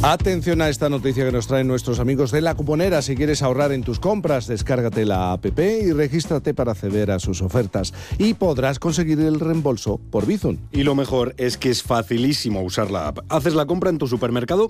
Atención a esta noticia que nos traen nuestros amigos de La Cuponera. Si quieres ahorrar en tus compras, descárgate la app y regístrate para acceder a sus ofertas. Y podrás conseguir el reembolso por Bizum. Y lo mejor es que es facilísimo usar la app. Haces la compra en tu supermercado